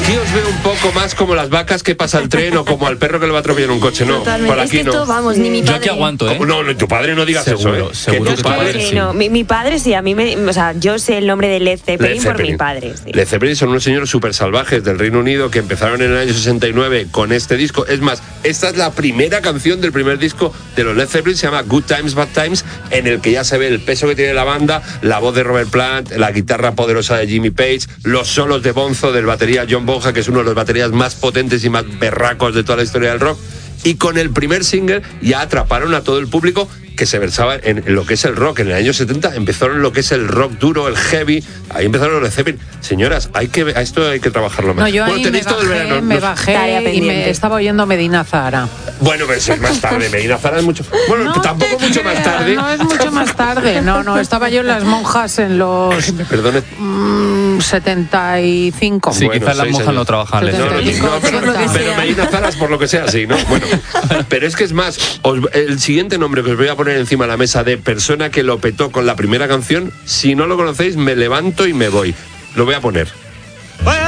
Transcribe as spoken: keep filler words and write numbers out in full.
aquí os veo un poco más como las vacas que pasa el tren o como al perro que le va a atropellar un coche, no. Totalmente. Por aquí es que no. esto, vamos, ni mi padre. Yo aquí aguanto, ¿eh? Como, no, no, tu padre no digas seguro, eso, ¿eh? Seguro que tu que padre Sí, no, mi, mi padre sí, a mí me, o sea, yo sé el nombre de Led Zeppelin, Led por Zeppelin. mi padre. Sí. Led Zeppelin son unos señores súper salvajes del Reino Unido que empezaron en el año sesenta y nueve con este disco. Es más, esta es la primera canción del primer disco de los Led Zeppelin, se llama Good Times, Bad Times, en el que ya se ve el peso que tiene la banda, la voz de Robert Plant, la guitarra poderosa de Jimmy Page, los solos de Bonzo del batería John Bonham, que es uno de los baterías más potentes y más berracos de toda la historia del rock. Y con el primer single ya atraparon a todo el público que se versaba en, en lo que es el rock. En el año setenta empezaron lo que es el rock duro, el heavy. Ahí empezaron los Led Zeppelin. Señoras, hay que, a esto hay que trabajarlo más. No, yo bueno, ahí tenéis me todo el bajé, verano. me Nos- bajé Tarea y pendiente. me estaba oyendo Medina Zahara. Bueno, pero eso es más tarde. Medina Zahara es mucho... Bueno, No tampoco te mucho más creas, tarde. No es mucho más tarde. No, no, estaba yo en las monjas en los Perdone. mm, setenta y cinco. Sí, Bueno, quizás las seis monjas años. no trabajan. Setenta No, no, y cinco, no, pero, ochenta. pero Medina Zahara es por lo que sea así, ¿no? Bueno, pero es que es más, os- el siguiente nombre que os voy a poner encima de la mesa de persona que lo petó con la primera canción, si no lo conocéis, me levanto y me voy. Lo voy a poner.